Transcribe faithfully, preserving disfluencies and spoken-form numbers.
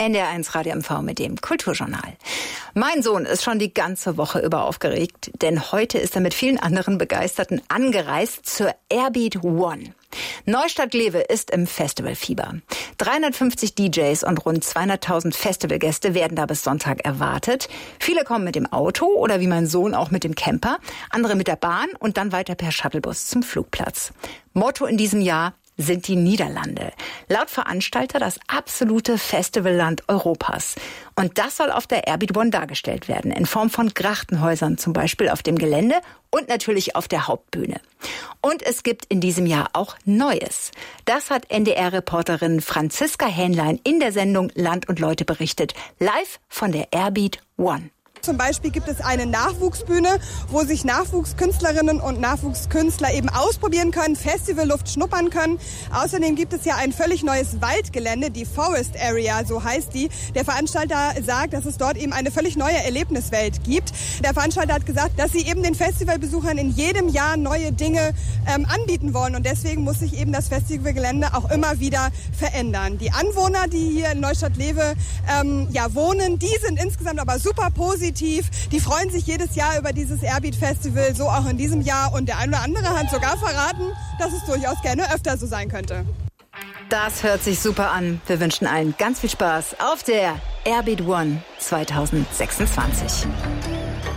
N D R eins Radio M V mit dem Kulturjournal. Mein Sohn ist schon die ganze Woche über aufgeregt, denn heute ist er mit vielen anderen Begeisterten angereist zur Airbeat One. Neustadt-Glewe ist im Festivalfieber. dreihundertfünfzig D Js und rund zweihunderttausend Festivalgäste werden da bis Sonntag erwartet. Viele kommen mit dem Auto oder wie mein Sohn auch mit dem Camper, andere mit der Bahn und dann weiter per Shuttlebus zum Flugplatz. Motto in diesem Jahr sind die Niederlande. Laut Veranstalter das absolute Festivalland Europas. Und das soll auf der Airbeat One dargestellt werden, in Form von Grachtenhäusern zum Beispiel auf dem Gelände und natürlich auf der Hauptbühne. Und es gibt in diesem Jahr auch Neues. Das hat N D R-Reporterin Franziska Hähnlein in der Sendung Land und Leute berichtet, live von der Airbeat One. Zum Beispiel gibt es eine Nachwuchsbühne, wo sich Nachwuchskünstlerinnen und Nachwuchskünstler eben ausprobieren können, Festivalluft schnuppern können. Außerdem gibt es ja ein völlig neues Waldgelände, die Forest Area, so heißt die. Der Veranstalter sagt, dass es dort eben eine völlig neue Erlebniswelt gibt. Der Veranstalter hat gesagt, dass sie eben den Festivalbesuchern in jedem Jahr neue Dinge ähm, anbieten wollen. Und deswegen muss sich eben das Festivalgelände auch immer wieder verändern. Die Anwohner, die hier in Neustadt-Glewe ähm, ja, wohnen, die sind insgesamt aber super positiv. Die freuen sich jedes Jahr über dieses Airbeat Festival, so auch in diesem Jahr. Und der eine oder andere hat sogar verraten, dass es durchaus gerne öfter so sein könnte. Das hört sich super an. Wir wünschen allen ganz viel Spaß auf der Airbeat One zwanzig sechsundzwanzig.